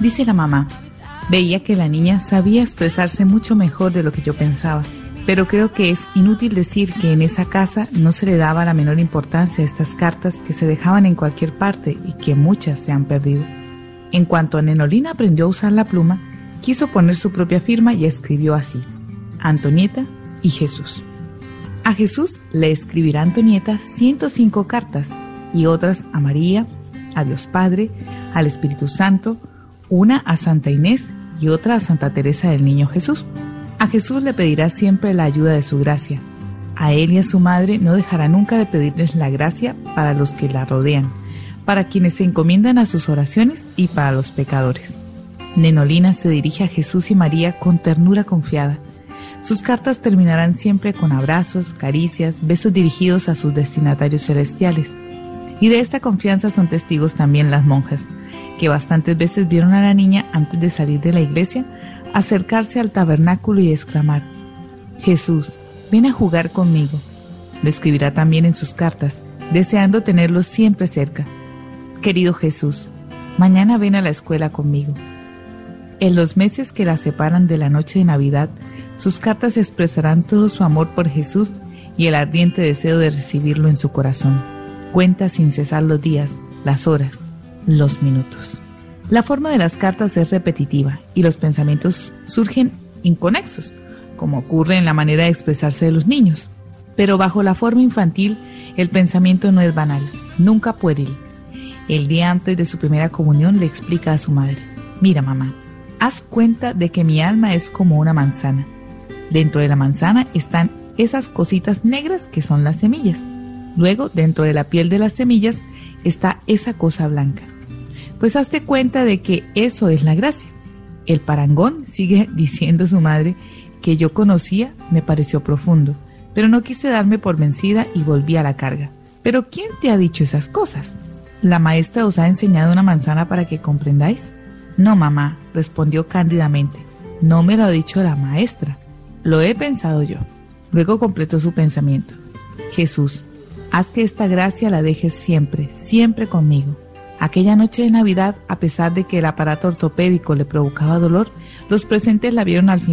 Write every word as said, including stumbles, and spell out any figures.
Dice la mamá: veía que la niña sabía expresarse mucho mejor de lo que yo pensaba, pero creo que es inútil decir que en esa casa no se le daba la menor importancia a estas cartas que se dejaban en cualquier parte y que muchas se han perdido. En cuanto a Nenolina aprendió a usar la pluma, quiso poner su propia firma y escribió así: Antonieta y Jesús. A Jesús le escribirá Antonieta ciento cinco cartas y otras a María, a Dios Padre, al Espíritu Santo, una a Santa Inés y otra a Santa Teresa del Niño Jesús. A Jesús le pedirá siempre la ayuda de su gracia. A él y a su madre no dejará nunca de pedirles la gracia para los que la rodean, para quienes se encomiendan a sus oraciones y para los pecadores. Nenolina se dirige a Jesús y María con ternura confiada. Sus cartas terminarán siempre con abrazos, caricias, besos dirigidos a sus destinatarios celestiales. Y de esta confianza son testigos también las monjas, que bastantes veces vieron a la niña antes de salir de la iglesia acercarse al tabernáculo y exclamar: Jesús, ven a jugar conmigo. Lo escribirá también en sus cartas, deseando tenerlo siempre cerca. Querido Jesús, mañana ven a la escuela conmigo. En los meses que la separan de la noche de Navidad, sus cartas expresarán todo su amor por Jesús y el ardiente deseo de recibirlo en su corazón. Cuenta sin cesar los días, las horas, los minutos. La forma de las cartas es repetitiva y los pensamientos surgen inconexos, como ocurre en la manera de expresarse de los niños. Pero bajo la forma infantil, el pensamiento no es banal, nunca pueril. El día antes de su primera comunión le explica a su madre: mira, mamá, haz cuenta de que mi alma es como una manzana. Dentro de la manzana están esas cositas negras que son las semillas. Luego, dentro de la piel de las semillas está esa cosa blanca. Pues hazte cuenta de que eso es la gracia. El parangón, sigue diciendo su madre, que yo conocía, me pareció profundo, pero no quise darme por vencida y volví a la carga. ¿Pero quién te ha dicho esas cosas? ¿La maestra os ha enseñado una manzana para que comprendáis? No, mamá, respondió cándidamente, no me lo ha dicho la maestra, lo he pensado yo. Luego completó su pensamiento: Jesús, haz que esta gracia la dejes siempre, siempre conmigo. Aquella noche de Navidad, a pesar de que el aparato ortopédico le provocaba dolor, los presentes la vieron al final